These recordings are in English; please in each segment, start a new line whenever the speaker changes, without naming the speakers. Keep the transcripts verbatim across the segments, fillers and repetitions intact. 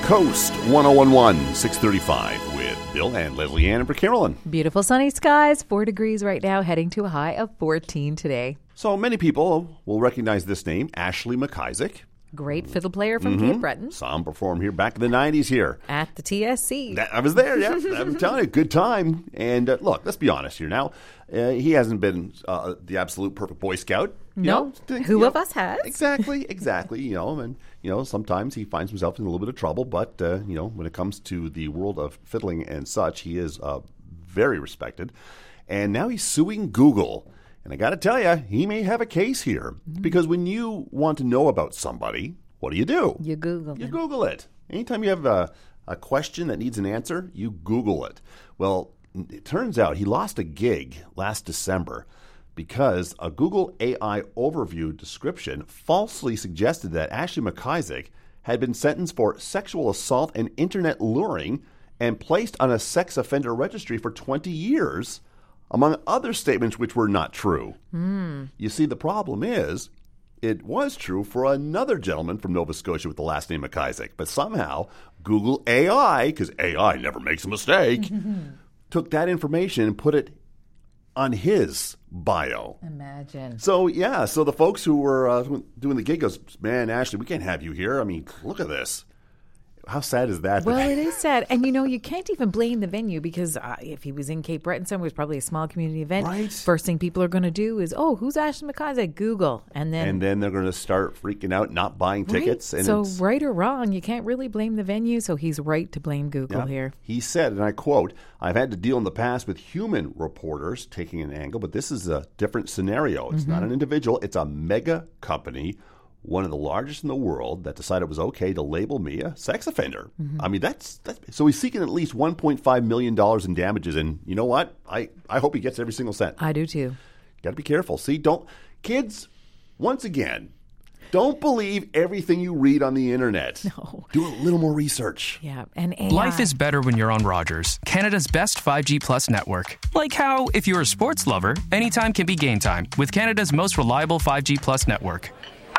Coast one oh one one, six thirty-five with Bill and Leslie Ann and for Carolyn.
Beautiful sunny skies, four degrees right now, heading to a high of fourteen today.
So many people will recognize this name, Ashley McIsaac.
Great fiddle player from
Mm-hmm.
Cape Breton.
Saw him perform here back in the nineties here.
At the T S C.
That, I was there, yeah. I'm telling you, good time. And uh, look, let's be honest here now. Uh, he hasn't been uh, the absolute perfect Boy Scout. You
No.
know,
Who
you
of
know,
us has?
Exactly, exactly. You know, and you know, sometimes he finds himself in a little bit of trouble. But uh, you know, when it comes to the world of fiddling and such, he is uh, very respected. And now he's suing Google. And I got to tell you, he may have a case here mm-hmm. because when you want to know about somebody, what do you do?
You Google it.
You Google it. Anytime you have a, a question that needs an answer, you Google it. Well, it turns out he lost a gig last December because a Google A I overview description falsely suggested that Ashley McIsaac had been sentenced for sexual assault and internet luring and placed on a sex offender registry for twenty years, among other statements which were not true. Mm. You see, the problem is, it was true for another gentleman from Nova Scotia with the last name McIsaac, but somehow Google A I, because A I never makes a mistake, took that information and put it on his bio.
Imagine.
So, yeah, so the folks who were uh, doing the gig goes, man, Ashley, we can't have you here. I mean, look at this. How sad is that?
Well, it is sad. And, you know, you can't even blame the venue because uh, if he was in Cape Breton somewhere, it was probably a small community event.
Right.
First thing people are going to do is, oh, who's Ashley McIsaac? Google. And then
and then they're going to start freaking out, not buying tickets.
Right.
And
so,
it's,
right or wrong, you can't really blame the venue. So he's right to blame Google
yeah.
here.
He said, and I quote, I've had to deal in the past with human reporters taking an angle, but this is a different scenario. It's mm-hmm. not an individual. It's a mega company, one of the largest in the world, that decided it was okay to label me a sex offender. Mm-hmm. I mean, that's, that's so he's seeking at least one point five million dollars in damages. And you know what? I, I hope he gets every single cent.
I do too.
Got to be careful. See, don't, kids, once again, don't believe everything you read on the internet.
No.
Do a little more research.
Yeah, and A I.
Life is better when you're on Rogers, Canada's best five G Plus network. Like how, if you're a sports lover, anytime can be game time with Canada's most reliable five G Plus network.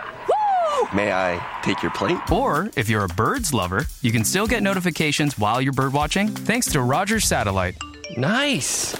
May I take your plate?
Or, if you're a birds lover, you can still get notifications while you're bird watching thanks to Rogers Satellite.
Nice.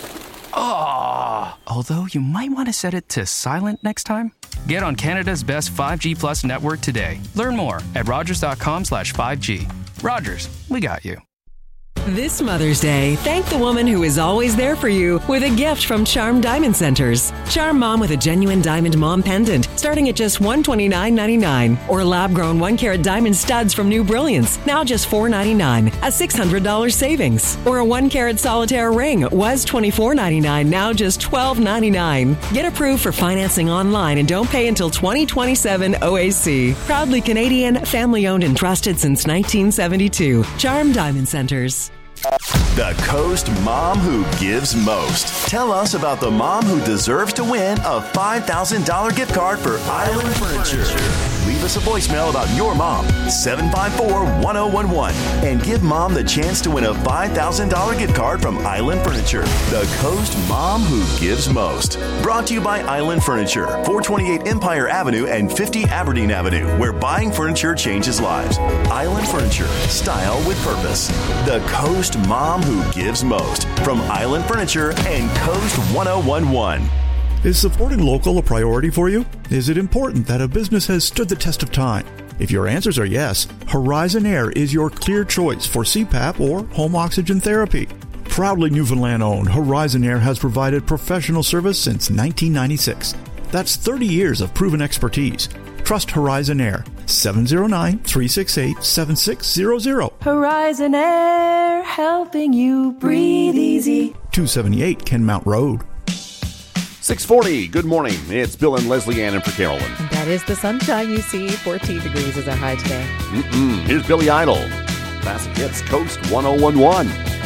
Oh, although you might want to set it to silent next time. Get on Canada's best five G Plus network today. Learn more at rogers.com slash 5G. Rogers, we got you.
This Mother's Day, thank the woman who is always there for you with a gift from Charm Diamond Centers. Charm Mom with a genuine diamond mom pendant starting at just one hundred twenty-nine ninety-nine, or lab-grown one-carat diamond studs from New Brilliance, now just four hundred ninety-nine, a six hundred dollars savings. Or a one-carat solitaire ring was twenty-four ninety-nine, now just twelve ninety-nine. Get approved for financing online and don't pay until twenty twenty-seven O A C. Proudly Canadian, family-owned and trusted since nineteen seventy-two. Charm Diamond Centers.
The Coast Mom Who Gives Most. Tell us about the mom who deserves to win a five thousand dollars gift card for Island Furniture. Leave us a voicemail about your mom, seven five four, one oh one one, and give mom the chance to win a five thousand dollars gift card from Island Furniture. The Coast Mom Who Gives Most. Brought to you by Island Furniture, four twenty-eight Empire Avenue and fifty Aberdeen Avenue, where buying furniture changes lives. Island Furniture, style with purpose. The Coast Mom Who Gives Most from Island Furniture and Coast one oh one one.
Is supporting local a priority for you? Is it important that a business has stood the test of time? If your answers are yes, Horizon Air is your clear choice for C PAP or home oxygen therapy. Proudly Newfoundland owned, Horizon Air has provided professional service since nineteen ninety-six. That's thirty years of proven expertise. Trust Horizon Air. seven oh nine, three six eight, seven six zero zero.
Horizon Air, helping you breathe easy.
two seventy-eight Kenmount Road.
six forty, good morning. It's Bill and Leslie Ann and for Carolyn.
And that is the sunshine you see. fourteen degrees is our high today.
Mm-mm. Here's Billy Idol. Classic hits, Coast one oh one one.